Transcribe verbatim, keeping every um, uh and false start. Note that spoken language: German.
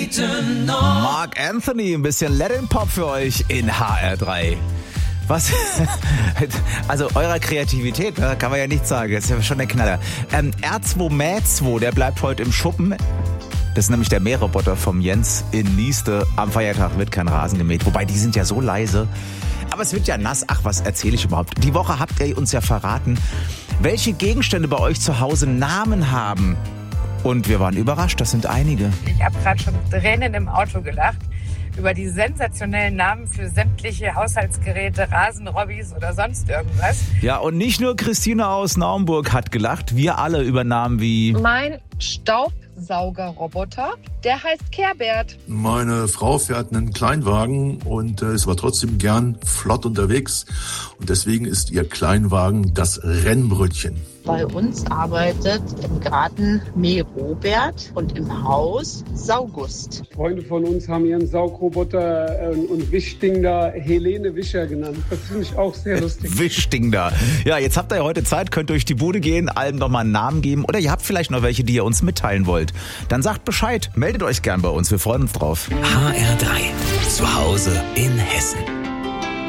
Mark Anthony, ein bisschen Latin Pop für euch in H R drei. Was? Also eurer Kreativität, ne, kann man ja nicht sagen. Das ist ja schon der Knaller. Ähm, R zwei Mä zwei, der bleibt heute im Schuppen. Das ist nämlich der Mähroboter vom Jens in Nieste. Am Feiertag wird kein Rasen gemäht. Wobei, die sind ja so leise. Aber es wird ja nass. Ach, was erzähle ich überhaupt? Die Woche habt ihr uns ja verraten, welche Gegenstände bei euch zu Hause Namen haben. Und wir waren überrascht, das sind einige. Ich habe gerade schon Tränen im Auto gelacht über die sensationellen Namen für sämtliche Haushaltsgeräte, Rasenrobbys oder sonst irgendwas. Ja, und nicht nur Christina aus Naumburg hat gelacht, wir alle über Namen wie... Mein Staubsaugerroboter, der heißt Kerbert. Meine Frau fährt einen Kleinwagen und äh, ist aber trotzdem gern flott unterwegs. Und deswegen ist ihr Kleinwagen das Rennbrötchen. Bei uns arbeitet im Garten Mäh Robert und im Haus Saugust. Freunde von uns haben ihren Saugroboter und Wischding da Helene Wischer genannt. Das finde ich auch sehr lustig. Wischding da. Ja, jetzt habt ihr ja heute Zeit, könnt durch die Bude gehen, allem nochmal einen Namen geben oder ihr habt vielleicht noch welche, die ihr uns mitteilen wollt. Dann sagt Bescheid, meldet euch gern bei uns, wir freuen uns drauf. H R drei, zu Hause in Hessen.